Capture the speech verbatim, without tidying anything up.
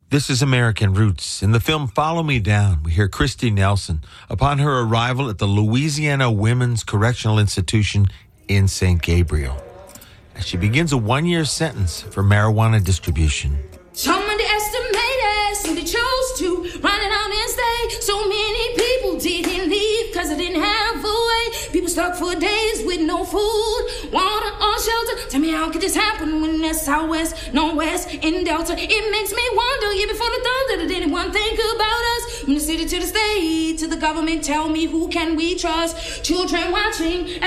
This is American Roots. In the film Follow Me Down, we hear Christy Nelson upon her arrival at the Louisiana Women's Correctional Institution in Saint Gabriel, as she begins a one-year sentence for marijuana distribution. Some underestimated, some they chose to run it out and stay. So many people didn't leave because they didn't have a way. People stuck for days with no food, water, or shelter. Tell me, how could this happen when there's Southwest, Northwest, and Delta? It makes me wonder, year before the thunder, did anyone think about us? From the city to the state, to the government, tell me, who can we trust? Children watching